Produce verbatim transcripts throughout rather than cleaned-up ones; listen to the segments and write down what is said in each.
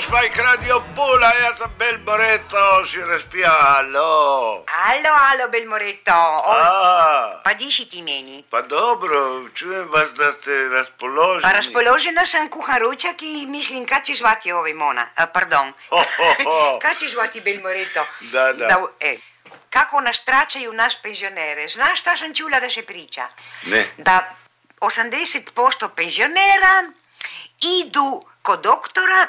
Svajk Radio Pula, ja sam Bel Moreto, si raspija, alo. Alo, alo, Bel Moreto. O, A, pa di si ti meni? pa dobro, čujem vas da ste raspoloženi. Pa razpoložena sam, kuham ručak i mislim kad će zvati ovaj Mona, a, pardon. Ho, ho, ho. Kad će zvati Bel Moreto? Da, da. u- e, kako nas tračaju naš penzionere. Znaš šta sam čula da se priča? Ne. Da osamdeset posto penzionera idu kod doktora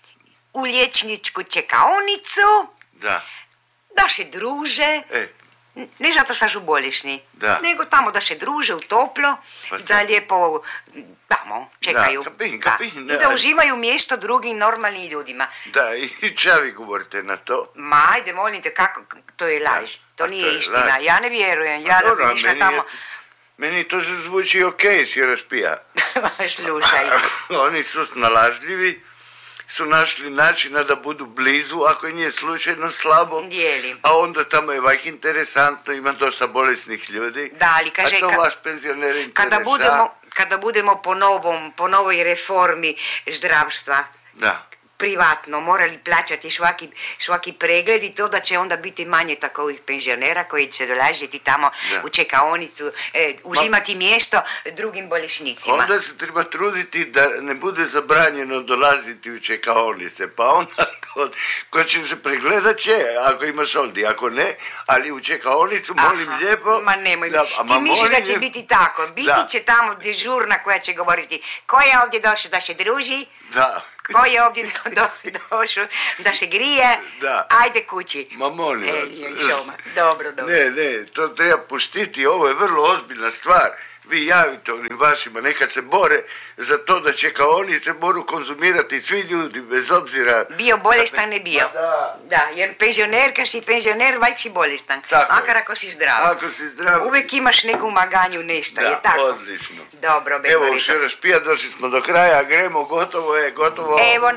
u liječničku čekaonicu, Da, da se druže, e, ne zato što su bolesni, Da. nego tamo da se druže u toplo, Pa da da. lijepo tamo čekaju. Da, kapin, Da. kapin, I da. da uzimaju mjesto drugim normalnim ljudima. da, i ča vi govorite na to? Ma ajde, molim te, kako, to je laž, to Pa nije to je istina, laž. ja ne vjerujem, ja da Dobro, bi a išla meni tamo. je- Meni to se zvuči okej, si raspija. Slušaj, Oni su snalažljivi, su našli načina da budu blizu, ako im je slučajno slabo. dijelim. A onda tamo je vajk interesantno, ima dosta bolesnih ljudi. Da, ali kaže, a to ka- vaš penzioner interesantno. Kada budemo, kada budemo po novom, po novoj reformi zdravstva, Da, privatno morali plaćati svaki, svaki pregled i to da će onda biti manje takovih penzionera koji će dolaziti tamo Da. u čekaonicu, e, uzimati mjesto drugim bolesnicima. onda se treba truditi da ne bude zabranjeno dolaziti u čekaonice, pa onda ko, ko će se pregledat će, ako imaš ovdje, ako ne, ali u čekaonicu, molim Aha, lijepo. Ma nemoj, Da, a ti ma misliš da molim će lijepo. biti tako, biti Da. će tamo dežurna koja će govoriti ko je ovdje došao da se druži, Da. ko je ovdje do, do, došao da se grije, Da. ajde kući. Ma molim E, vas. joj, šoma. Dobro, dobro. Ne, ne, to treba puštiti, ovo je vrlo ozbiljna stvar. Vi javite onim vašima, nekad se bore za to da čekaonice moru konzumirati svi ljudi, bez obzira... Bio bolestan ne bio. Pa da. Da, jer penzioner, kad si penzioner, vajk si bolestan. Tako je. Makar ako si zdrav. Ako si zdrav. Uvijek imaš neku maganju nešto, Da, je tako? odlično. Dobro, Bel Evo, Moreto. še raspija, došli smo do kraja, gremo, gotovo je, gotovo. Evo